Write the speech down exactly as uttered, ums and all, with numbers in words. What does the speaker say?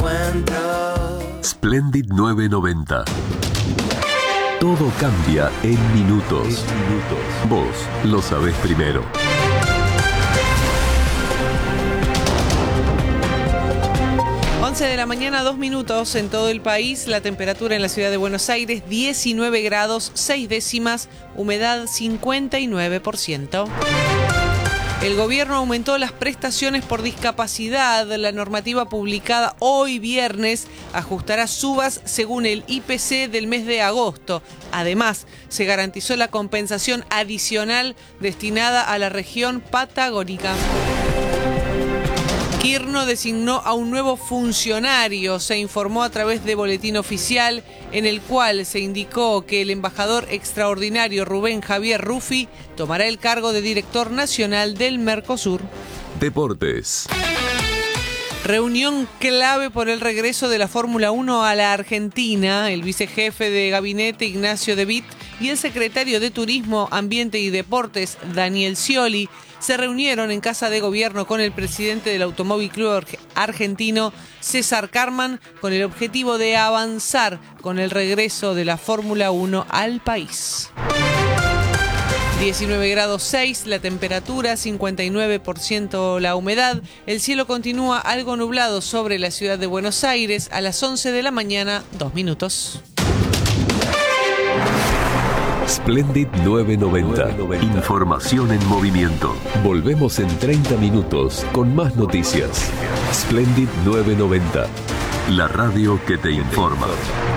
encuentro. Splendid nueve noventa. Todo cambia en minutos. En minutos. Vos lo sabés primero. once de la mañana, dos minutos en todo el país. La temperatura en la ciudad de Buenos Aires, diecinueve grados, seis décimas, humedad cincuenta y nueve por ciento. El gobierno aumentó las prestaciones por discapacidad. La normativa publicada hoy viernes ajustará subas según el I P C del mes de agosto. Además, se garantizó la compensación adicional destinada a la región patagónica. Quirno designó a un nuevo funcionario. Se informó a través de boletín oficial en el cual se indicó que el embajador extraordinario Rubén Javier Ruffi tomará el cargo de director nacional del Mercosur. Deportes. Reunión clave por el regreso de la Fórmula uno a la Argentina. El vicejefe de gabinete Ignacio De Witt y el secretario de Turismo, Ambiente y Deportes Daniel Scioli se reunieron en Casa de Gobierno con el presidente del Automóvil Club Argentino, César Carman, con el objetivo de avanzar con el regreso de la Fórmula uno al país. diecinueve grados seis, la temperatura, cincuenta y nueve por ciento la humedad. El cielo continúa algo nublado sobre la ciudad de Buenos Aires a las once de la mañana, dos minutos. Splendid nueve noventa. Información en movimiento. Volvemos en treinta minutos con más noticias. Splendid nueve noventa. La radio que te informa.